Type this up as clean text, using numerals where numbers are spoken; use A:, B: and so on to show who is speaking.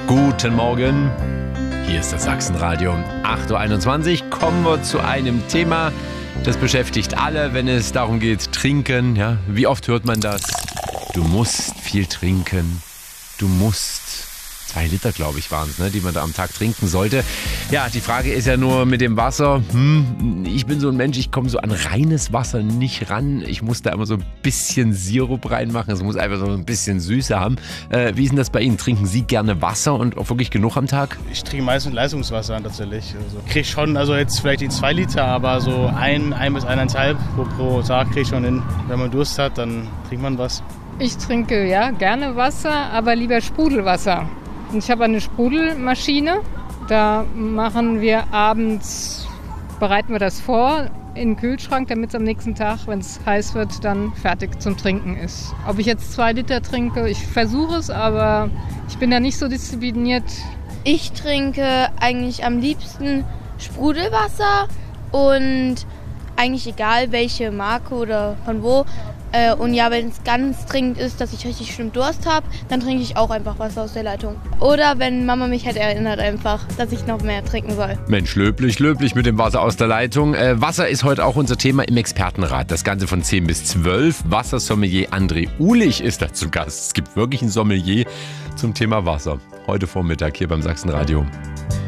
A: Guten Morgen, hier ist das Sachsenradio. 8.21 Uhr kommen wir zu einem Thema, das beschäftigt alle, wenn es darum geht, trinken. Ja, wie oft hört man das? Du musst viel trinken, du musst. 2 Liter, glaube ich, waren es, ne, die man da am Tag trinken sollte. Ja, die Frage ist ja nur mit dem Wasser. Ich bin so ein Mensch, ich komme so an reines Wasser nicht ran. Ich muss da immer so ein bisschen Sirup reinmachen. Es muss einfach so ein bisschen Süße haben. Wie ist denn das bei Ihnen? Trinken Sie gerne Wasser und auch wirklich genug am Tag?
B: Ich trinke meistens Leitungswasser tatsächlich. Also kriege schon, also jetzt vielleicht die 2 Liter, aber so 1 bis 1,5 pro Tag kriege ich schon hin. Wenn man Durst hat, dann trinkt man was.
C: Ich trinke ja gerne Wasser, aber lieber Sprudelwasser. Ich habe eine Sprudelmaschine, da machen wir abends, bereiten wir das vor in den Kühlschrank, damit es am nächsten Tag, wenn es heiß wird, dann fertig zum Trinken ist. Ob ich jetzt 2 Liter trinke, ich versuche es, aber ich bin da nicht so diszipliniert.
D: Ich trinke eigentlich am liebsten Sprudelwasser und eigentlich egal welche Marke oder von wo. Und ja, wenn es ganz dringend ist, dass ich richtig schlimm Durst habe, dann trinke ich auch einfach Wasser aus der Leitung. Oder wenn Mama mich halt erinnert einfach, dass ich noch mehr trinken soll.
A: Mensch, löblich mit dem Wasser aus der Leitung. Wasser ist heute auch unser Thema im Expertenrat. Das Ganze von 10 bis 12. Wassersommelier André Uhlich ist da zu Gast. Es gibt wirklich ein Sommelier zum Thema Wasser. Heute Vormittag hier beim Sachsenradio.